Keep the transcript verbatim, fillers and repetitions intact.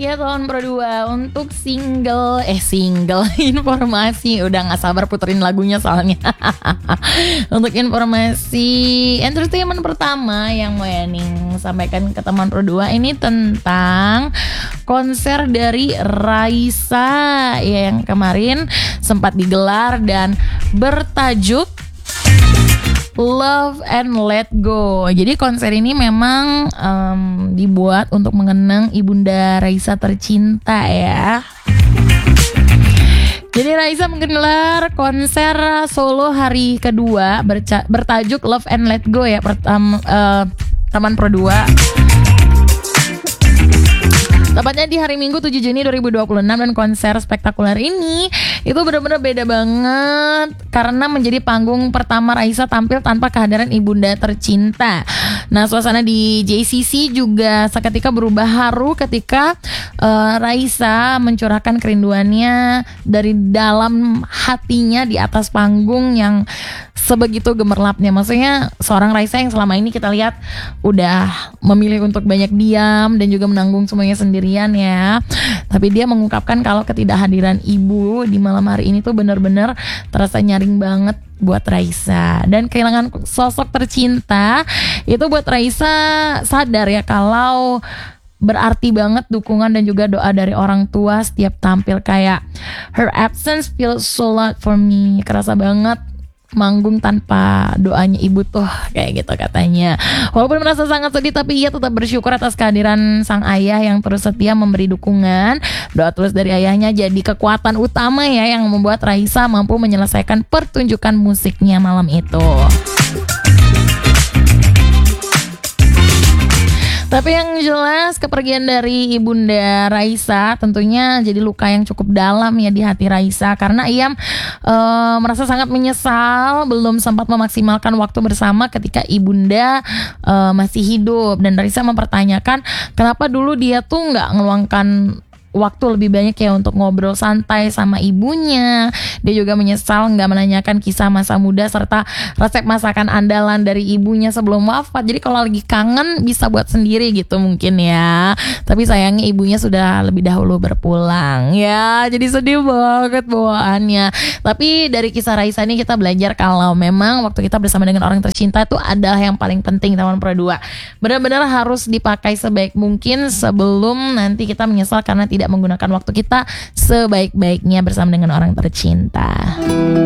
Ya tahun Pro dua untuk single Eh single informasi. Udah gak sabar puterin lagunya soalnya. Untuk informasi entertainment pertama yang mau Yaning sampaikan ke teman Pro dua, ini tentang konser dari Raisa ya, yang kemarin sempat digelar dan bertajuk Love and Let Go. Jadi konser ini memang um, dibuat untuk mengenang ibunda Raisa tercinta ya. Jadi Raisa menggelar konser solo hari kedua berca- bertajuk Love and Let Go ya, pertama uh, Taman Pro dua. Tepatnya di hari Minggu tujuh Juni dua ribu dua puluh enam, dan konser spektakuler ini itu benar-benar beda banget karena menjadi panggung pertama Raisa tampil tanpa kehadiran ibunda tercinta. Nah, suasana di J C C juga seketika berubah haru ketika uh, Raisa mencurahkan kerinduannya dari dalam hatinya di atas panggung yang sebegitu gemerlapnya. Maksudnya seorang Raisa yang selama ini kita lihat udah memilih untuk banyak diam dan juga menanggung semuanya sendirian ya. Tapi dia mengungkapkan kalau ketidakhadiran ibu di malam hari ini tuh benar-benar terasa nyaring banget buat Raisa. Dan kehilangan sosok tercinta itu buat Raisa sadar ya kalau berarti banget dukungan dan juga doa dari orang tua setiap tampil. Kayak her absence feels so lot for me. Kerasa banget manggung tanpa doanya ibu tuh, kayak gitu katanya. Walaupun merasa sangat sedih, tapi ia tetap bersyukur atas kehadiran sang ayah yang terus setia memberi dukungan. Doa tulus dari ayahnya jadi kekuatan utama ya yang membuat Raisa mampu menyelesaikan pertunjukan musiknya malam itu. Tapi yang jelas kepergian dari ibunda Raisa tentunya jadi luka yang cukup dalam ya di hati Raisa, karena ia e, merasa sangat menyesal belum sempat memaksimalkan waktu bersama ketika ibunda e, masih hidup. Dan Raisa mempertanyakan kenapa dulu dia tuh nggak ngeluangkan waktu lebih banyak ya untuk ngobrol santai sama ibunya. Dia juga menyesal gak menanyakan kisah masa muda serta resep masakan andalan dari ibunya sebelum wafat. Jadi kalau lagi kangen bisa buat sendiri gitu mungkin ya. Tapi sayangnya ibunya sudah lebih dahulu berpulang ya. Jadi sedih banget bawaannya. Tapi dari kisah Raisa ini kita belajar kalau memang waktu kita bersama dengan orang tercinta itu adalah yang paling penting teman Pro dua. Benar-benar harus dipakai sebaik mungkin sebelum nanti kita menyesal karena tidak menggunakan waktu kita sebaik-baiknya bersama dengan orang tercinta.